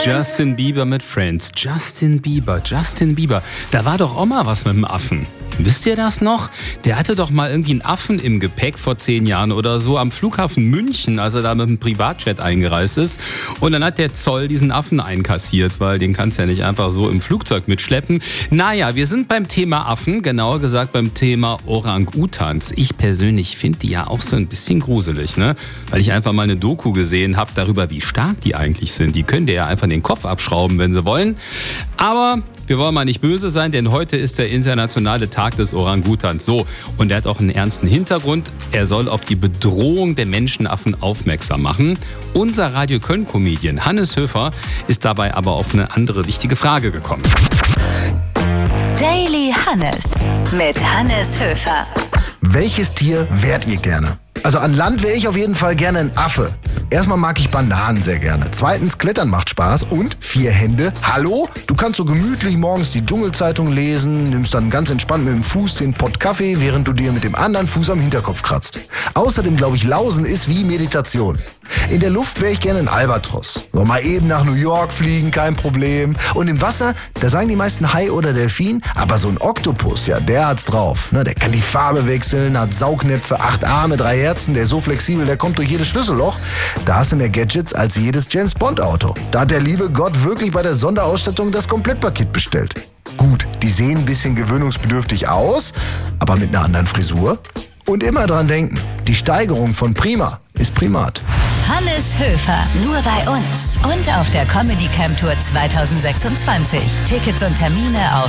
Justin Bieber mit Friends. Justin Bieber. Da war doch auch mal was mit dem Affen. Wisst ihr das noch? Der hatte doch mal irgendwie einen Affen im Gepäck vor 10 Jahren oder so am Flughafen München, als er da mit einem Privatjet eingereist ist. Und dann hat der Zoll diesen Affen einkassiert, weil den kannst du ja nicht einfach so im Flugzeug mitschleppen. Naja, wir sind beim Thema Affen, genauer gesagt beim Thema Orang-Utans. Ich persönlich finde die ja auch so ein bisschen gruselig, ne? Weil ich einfach mal eine Doku gesehen habe darüber, wie stark die eigentlich sind. Die können dir ja einfach den Kopf abschrauben, wenn sie wollen. Aber wir wollen mal nicht böse sein, denn heute ist der internationale Tag des Orang-Utans. So, und der hat auch einen ernsten Hintergrund. Er soll auf die Bedrohung der Menschenaffen aufmerksam machen. Unser Radio Köln-Comedian Hannes Höfer ist dabei aber auf eine andere wichtige Frage gekommen. Daily Hannes mit Hannes Höfer. Welches Tier wärt ihr gerne? Also an Land wäre ich auf jeden Fall gerne ein Affe. Erstmal mag ich Bananen sehr gerne. Zweitens, Klettern macht Spaß. Und 4 Hände. Hallo? Du kannst so gemütlich morgens die Dschungelzeitung lesen, nimmst dann ganz entspannt mit dem Fuß den Pott Kaffee, während du dir mit dem anderen Fuß am Hinterkopf kratzt. Außerdem glaube ich, Lausen ist wie Meditation. In der Luft wäre ich gerne ein Albatros. So, mal eben nach New York fliegen, kein Problem. Und im Wasser, da sagen die meisten Hai oder Delfin, aber so ein Oktopus, ja, der hat's drauf. Ne, der kann die Farbe wechseln, hat Saugnäpfe, 8 Arme, 3 Herzen, der ist so flexibel, der kommt durch jedes Schlüsselloch. Da hast du mehr Gadgets als jedes James-Bond-Auto. Da hat der liebe Gott wirklich bei der Sonderausstattung das Komplettpaket bestellt. Gut, die sehen ein bisschen gewöhnungsbedürftig aus, aber mit einer anderen Frisur. Und immer dran denken, die Steigerung von Prima ist Primat. Hannes Höfer, nur bei uns und auf der Comedy Camp Tour 2026. Tickets und Termine auf